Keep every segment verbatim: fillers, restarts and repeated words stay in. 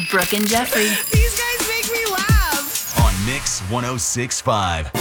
Brooke and Jeffrey. These guys make me laugh. On Mix one oh six point five.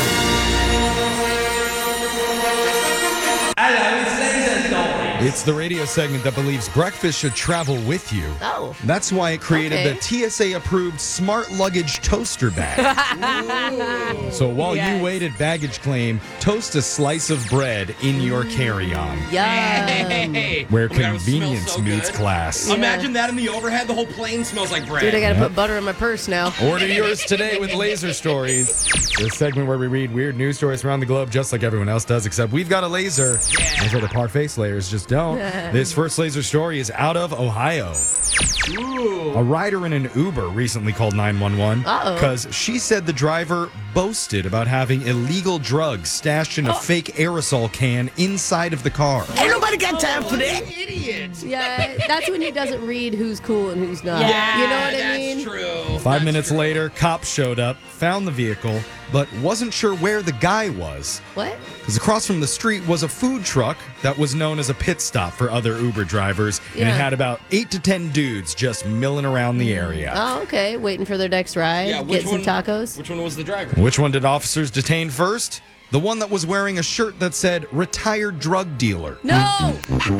It's the radio segment that believes breakfast should travel with you. Oh. That's why it created Okay. the T S A-approved Smart Luggage Toaster Bag. So while Yes. you wait at baggage claim, toast a slice of bread in your carry-on, Yum. Hey, where oh my God, it convenience smells so meets good. class. Imagine that in the overhead. The whole plane smells like bread. Dude, I gotta Yep. put butter in my purse now. Order yours today with Laser Stories. This segment where we read weird news stories around the globe just like everyone else does, except we've got a laser. Yeah. And so the parfait slayers just don't. This first laser story is out of Ohio. Ooh. A rider in an Uber recently called nine one one Uh-oh. because she said the driver boasted about having illegal drugs stashed in a fake aerosol can inside of the car. Ain't nobody got time for that. Idiot. Yeah, that's when he doesn't read who's cool and who's not. Yeah, You know what I that's mean? true. Five That's minutes true. later, cops showed up, found the vehicle, but wasn't sure where the guy was. What? Because across from the street was a food truck that was known as a pit stop for other Uber drivers, and it Yeah. had about eight to ten dudes just milling around the area. Oh, okay. Waiting for their next ride. Yeah, which Get some one, tacos. Which one was the driver? Which one did officers detain first? The one that was wearing a shirt that said retired drug dealer. No!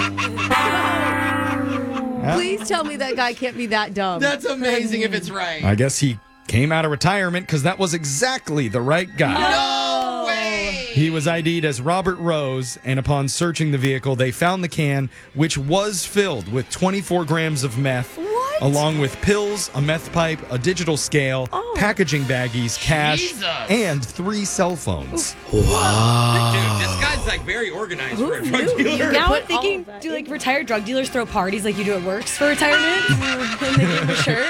Please tell me that guy can't be that dumb. That's amazing if it's right. I guess he came out of retirement because that was exactly the right guy. No way. He was I D'd as Robert Rose, and upon searching the vehicle, they found the can, which was filled with twenty-four grams of meth, What? along with pills, a meth pipe, a digital scale, Oh. packaging baggies, cash, Jesus. and three cell phones. Dude, this guy's like very organized for a Who drug knew? dealer. You Now put I'm thinking, all of that do like retired drug dealers throw parties like you do at Works for retirement? And they give them a shirt?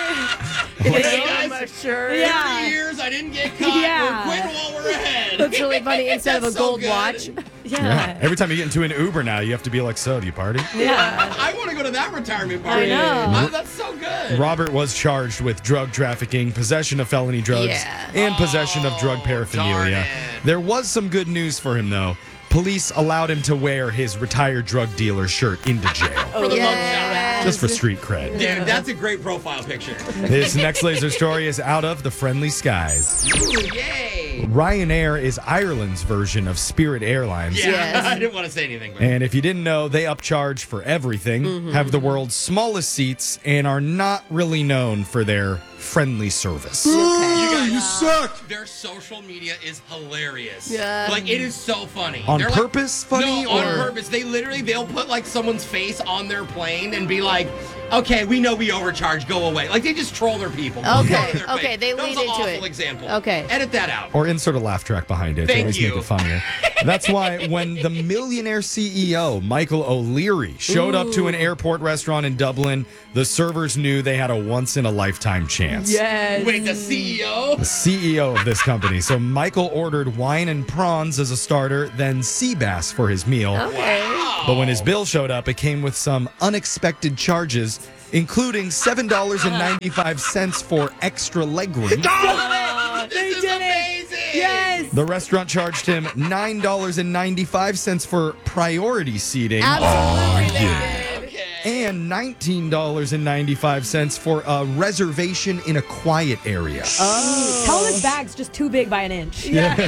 Guys, Sure. Yeah. Three years, I didn't get caught. Yeah. We're quitting while we're ahead. That's really funny. Instead of a That's so gold good. watch. Yeah. Every time you get into an Uber now, you have to be like, so, do you party? Yeah. I want to go to that retirement party. I know. Uh, that's so good. Robert was charged with drug trafficking, possession of felony drugs, Yeah. and possession of drug Oh, paraphernalia. darn it. There was some good news for him, though. Police allowed him to wear his retired drug dealer shirt into jail. For the Yes. Just for street cred. Dude, that's a great profile picture. This next laser story is out of the friendly skies. Ooh, yay. Ryanair is Ireland's version of Spirit Airlines. Yeah, Yes. I didn't want to say anything. But And if you didn't know, they upcharge for everything, Mm-hmm. have the world's smallest seats, and are not really known for their friendly service. you guys, you suck! their social media is hilarious. Yeah. Like, it is so funny. On They're like- purpose funny, No, on or- purpose. They literally, they'll put like someone's face on their plane and be like, okay, we know we overcharged, go away. Like, they just troll their people. Okay, Go to their okay, face. they that lean was an into awful it. example. Okay. Edit that out. Or insert a laugh track behind it to Thank always you. make it funnier. That's why when the millionaire C E O, Michael O'Leary, showed up to an airport restaurant in Dublin, the servers knew they had a once-in-a-lifetime chance. Yes. Wait, the C E O? The C E O of this company. So Michael ordered wine and prawns as a starter, then sea bass for his meal. Okay. But when his bill showed up, it came with some unexpected charges, including seven dollars and ninety-five cents for extra legroom. This They is did it. amazing. Yes. The restaurant charged him nine dollars and ninety-five cents for priority seating Absolutely. they yeah. did. Okay. and nineteen dollars and ninety-five cents for a reservation in a quiet area. Tell him his bag's just too big by an inch.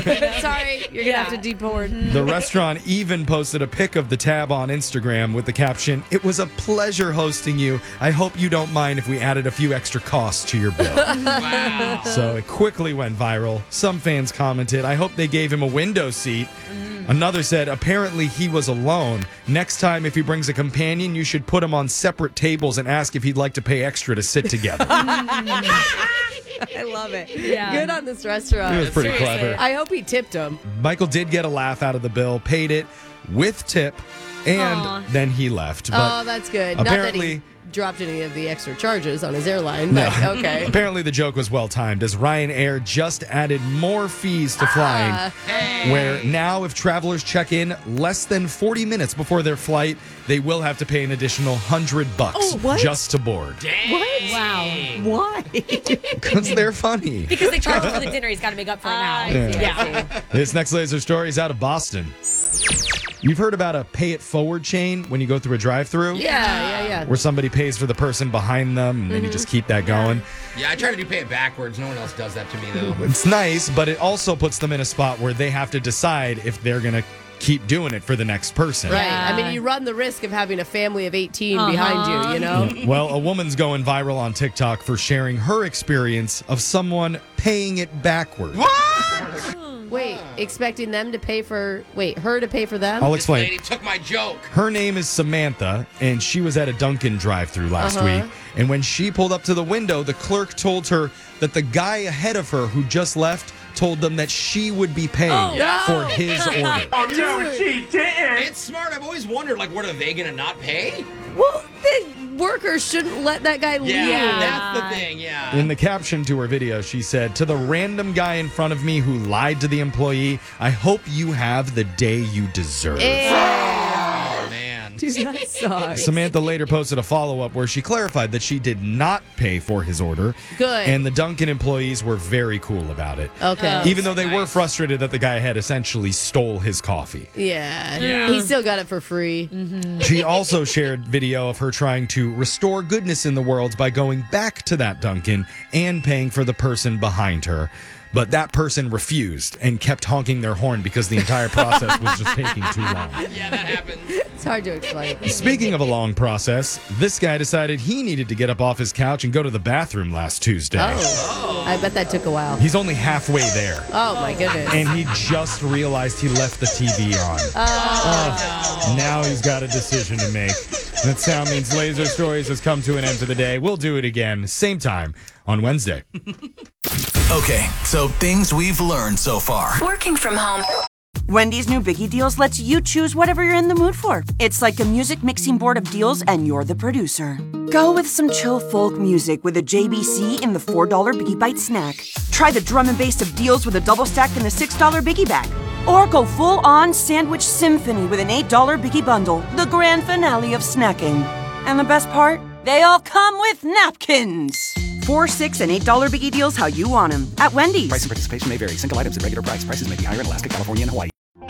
Sorry, you're gonna have to deport. The restaurant even posted a pic of the tab on Instagram with the caption, "It was a pleasure hosting you. I hope you don't mind if we added a few extra costs to your bill." Wow. So it quickly went viral. Some fans commented, "I hope they gave him a window seat." Another said, "Apparently he was alone. Next time, if he brings a companion, you should put him on separate tables and ask if he'd like to pay extra to sit together." I love it. Yeah. Good on this restaurant. It was pretty Seriously. clever. I hope he tipped him. Michael did get a laugh out of the bill, paid it with tip, and Aw. then he left. Oh, But that's good. apparently- Not that he dropped any of the extra charges on his airline, but okay. apparently the joke was well timed, as Ryanair just added more fees to flying. Ah. Where now, if travelers check in less than forty minutes before their flight, they will have to pay an additional hundred bucks Oh, what? just to board. Dang. Wow. Why? Because they're funny. Because they charge him for the dinner, he's got to make up for it now. I see, I Yeah. see. This next laser story is out of Boston. You've heard about a pay it forward chain when you go through a drive-thru? Yeah, yeah, yeah. Where somebody pays for the person behind them and then you just keep that going. Yeah, I try to do pay it backwards. No one else does that to me, though. It's nice, but it also puts them in a spot where they have to decide if they're going to keep doing it for the next person. Right. Yeah. I mean, you run the risk of having a family of eighteen Uh-huh. behind you, you know? Well, a woman's going viral on TikTok for sharing her experience of someone paying it backwards. Wait, expecting them to pay for, wait, her to pay for them? I'll This explain. lady took my joke. Her name is Samantha, and she was at a Dunkin' drive-thru last Uh-huh. week. And when she pulled up to the window, the clerk told her that the guy ahead of her who just left told them that she would be paying no. for his order. It's smart. I've always wondered, like, what are they going to not pay? Well, the workers shouldn't let that guy leave. Yeah, that's the thing, yeah. In the caption to her video, she said, "To the random guy in front of me who lied to the employee, I hope you have the day you deserve." Oh, man. Dude, that sucks. Samantha later posted a follow-up where she clarified that she did not pay for his order. Good. And the Dunkin' employees were very cool about it. Okay. Even though they were frustrated that the guy had essentially stole his coffee. Yeah. Yeah. He still got it for free. She also shared video of her trying to restore goodness in the world by going back to that Dunkin' and paying for the person behind her. But that person refused and kept honking their horn because the entire process was just taking too long. Yeah, that happens. It's hard to explain. Speaking of a long process, this guy decided he needed to get up off his couch and go to the bathroom last Tuesday. Oh. I bet that took a while. He's only halfway there. Oh, my goodness. And he just realized he left the T V on. Oh, now he's got a decision to make. That sound means Laser Stories has come to an end for the day. We'll do it again, same time on Wednesday. Okay, so things we've learned so far. Working from home. Wendy's new Biggie Deals lets you choose whatever you're in the mood for. It's like a music mixing board of deals, and you're the producer. Go with some chill folk music with a J B C in the four dollar Biggie Bite snack. Try the drum and bass of deals with a double stack in the six dollar Biggie Bag. Or go full-on sandwich symphony with an eight dollar Biggie Bundle, the grand finale of snacking. And the best part? They all come with napkins. Four, six, and eight dollar Biggie Deals how you want them at Wendy's. Price and participation may vary. Single items at regular price. Prices may be higher in Alaska, California, and Hawaii.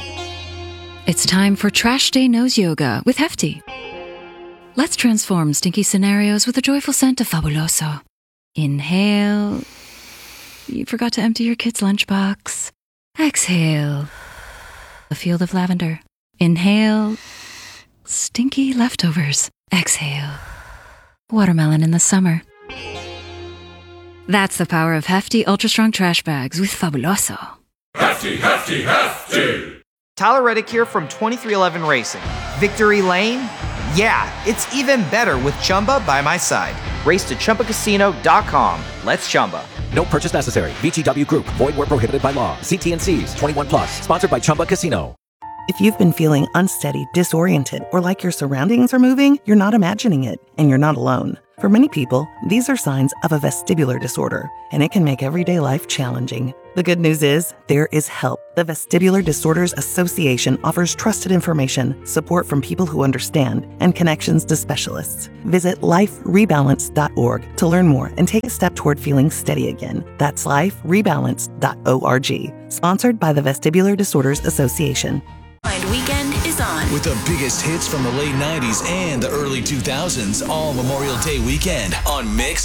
It's time for Trash Day Nose Yoga with Hefty. Let's transform stinky scenarios with a joyful scent of Fabuloso. Inhale. You forgot to empty your kid's lunchbox. Exhale. A field of lavender. Inhale. Stinky leftovers. Exhale. Watermelon in the summer. That's the power of Hefty Ultra Strong Trash Bags with Fabuloso. Hefty, hefty, hefty! Tyler Reddick here from twenty-three eleven Racing. Victory Lane? Yeah, it's even better with Chumba by my side. Race to Chumba Casino dot com. Let's Chumba. No purchase necessary. V G W Group. Void where prohibited by law. See T and C's. twenty-one plus. Sponsored by Chumba Casino. If you've been feeling unsteady, disoriented, or like your surroundings are moving, you're not imagining it, and you're not alone. For many people, these are signs of a vestibular disorder, and it can make everyday life challenging. The good news is, there is help. The Vestibular Disorders Association offers trusted information, support from people who understand, and connections to specialists. Visit life rebalance dot org to learn more and take a step toward feeling steady again. That's life rebalance dot org. Sponsored by the Vestibular Disorders Association. Weekend is on. With the biggest hits from the late nineties and the early two thousands all Memorial Day weekend on Mix